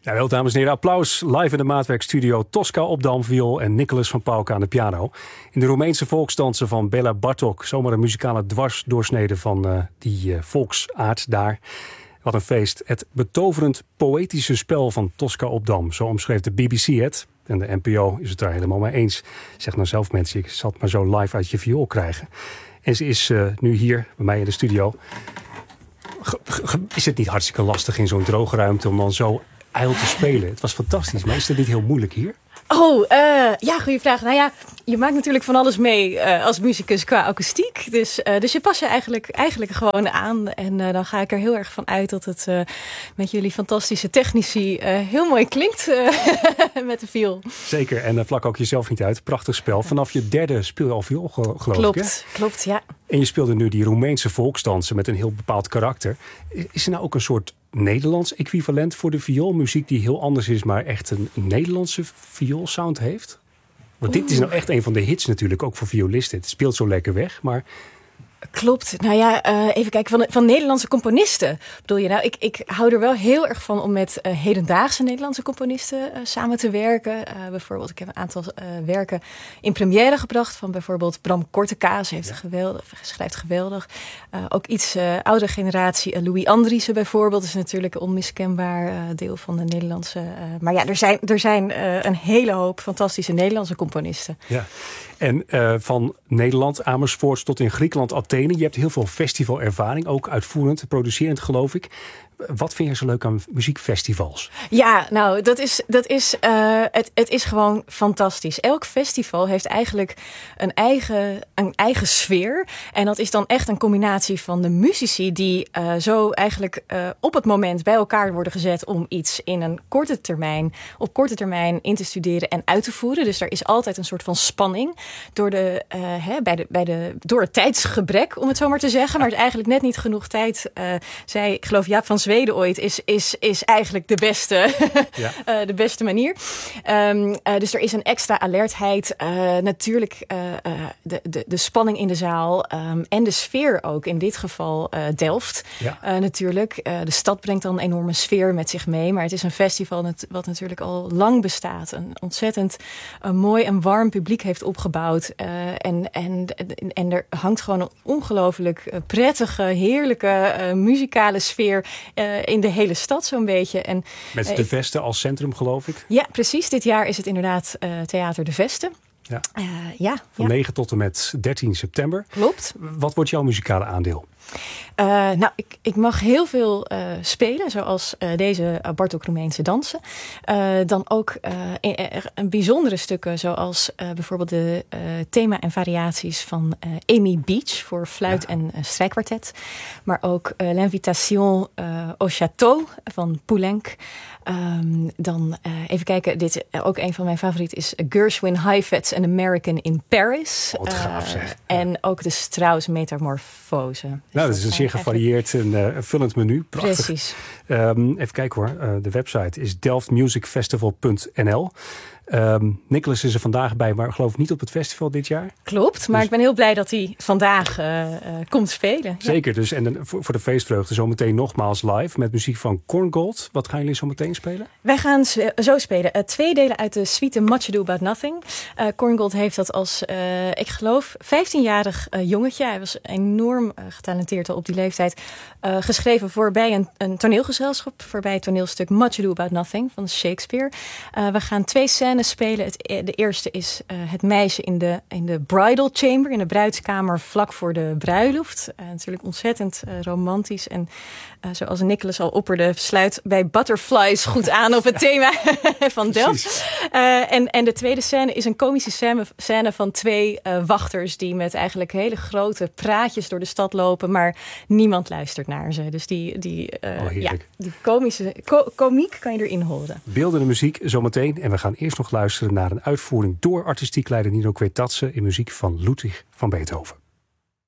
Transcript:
Ja, wel, dames en heren, applaus. Live in de Maatwerkstudio. Tosca op de viool en Nicholas van Pauwke aan de piano. In de Roemeense volksdansen van Bela Bartok. Zomaar een muzikale dwarsdoorsnede van die volksaard daar. Wat een feest. Het betoverend poëtische spel van Tosca op Dam. Zo omschreef de BBC het. En de NPO is het daar helemaal mee eens. Zeg nou zelf mensen, ik zal het maar zo live uit je viool krijgen. En ze is nu hier bij mij in de studio. Is het niet hartstikke lastig in zo'n droge ruimte om dan zo ijl te spelen? Het was fantastisch, maar is het niet heel moeilijk hier? Ja, goede vraag. Nou ja, je maakt natuurlijk van alles mee als muzikus qua akoestiek. Dus je past je eigenlijk gewoon aan. En dan ga ik er heel erg van uit dat het met jullie fantastische technici heel mooi klinkt met de viool. Zeker, en vlak ook jezelf niet uit. Prachtig spel. Vanaf je derde speel je al viool, geloof ik, hè? Klopt, ja. En je speelde nu die Roemeense volksdansen met een heel bepaald karakter. Is er nou ook een soort Nederlands equivalent voor de vioolmuziek die heel anders is, maar echt een Nederlandse vioolsound heeft? Want dit is nou echt een van de hits natuurlijk, ook voor violisten. Het speelt zo lekker weg, maar... Klopt. Nou ja, even kijken. Van Nederlandse componisten bedoel je? Nou, ik hou er wel heel erg van om met hedendaagse Nederlandse componisten samen te werken. Bijvoorbeeld, ik heb een aantal werken in première gebracht van bijvoorbeeld Bram Kortekaas. Hij schrijft geweldig. Ook iets oudere generatie. Louis Andriessen bijvoorbeeld is natuurlijk een onmiskenbaar deel van de Nederlandse. Maar ja, er zijn een hele hoop fantastische Nederlandse componisten. Ja. En van Nederland, Amersfoort tot in Griekenland, Athene. Je hebt heel veel festivalervaring, ook uitvoerend, producerend geloof ik. Wat vind je zo leuk aan muziekfestivals? Ja, nou, het is gewoon fantastisch. Elk festival heeft eigenlijk een eigen sfeer. En dat is dan echt een combinatie van de muzici die zo eigenlijk op het moment bij elkaar worden gezet om iets in een op korte termijn in te studeren en uit te voeren. Dus er is altijd een soort van spanning door het tijdsgebrek, om het zo maar te zeggen. Maar het is eigenlijk net niet genoeg tijd. Ik geloof Jaap van Zweden ooit is eigenlijk de beste, de beste manier. Dus er is een extra alertheid. Natuurlijk de spanning in de zaal en de sfeer ook. In dit geval Delft natuurlijk. De stad brengt dan een enorme sfeer met zich mee. Maar het is een festival wat natuurlijk al lang bestaat. Een ontzettend mooi en warm publiek heeft opgebouwd. En er hangt gewoon een ongelooflijk prettige, heerlijke muzikale sfeer in de hele stad zo'n beetje. En, met de Vesten als centrum, geloof ik? Ja, precies. Dit jaar is het inderdaad Theater de Vesten. Ja. Van 9 tot en met 13 september. Klopt. Wat wordt jouw muzikale aandeel? Nou, ik mag heel veel spelen, zoals deze Bartok-Roemeense dansen. Dan ook bijzondere stukken, zoals bijvoorbeeld de thema en variaties van Amy Beach voor fluit en strijkkwartet. Maar ook L'Invitation au Château van Poulenc. Dan even kijken, ook een van mijn favorieten is Gershwin Heifetz, An American in Paris. Wat gaaf zeg. En ook de Strauss Metamorfose. Nou, dat is een zeer gevarieerd en vullend menu. Prachtig. Precies. Even kijken hoor. De website is delftmusicfestival.nl. Nicholas is er vandaag bij, maar geloof ik niet op het festival dit jaar. Klopt, maar ik ben heel blij dat hij vandaag komt spelen. Zeker, dus en voor de feestvreugde zometeen nogmaals live met muziek van Korngold. Wat gaan jullie zo meteen spelen? Wij gaan zo spelen. 2 delen uit de suite Much Ado About Nothing. Korngold heeft dat als, ik geloof, 15-jarig jongetje. Hij was enorm getalenteerd al op die leeftijd. Geschreven voorbij een toneelgezelschap. Voorbij het toneelstuk Much Ado About Nothing van Shakespeare. We gaan 2 scènes spelen. De eerste is het meisje in de bridal chamber, in de bruidskamer vlak voor de bruiloft. Natuurlijk ontzettend romantisch. En zoals Nicholas al opperde, sluit bij Butterflies goed aan op het thema van Delft. En de tweede scène is een komische scène van 2 wachters die met eigenlijk hele grote praatjes door de stad lopen, maar niemand luistert naar ze. Dus die komische komiek kan je erin horen. Beeldende muziek zometeen. En we gaan eerst nog luisteren naar een uitvoering door artistiek leider Nino Kwetatse in muziek van Ludwig van Beethoven.